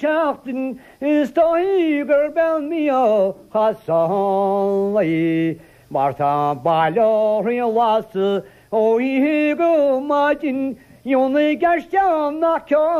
Captain is tiger bell me Hassan Martha Balori was o ego margin you only get down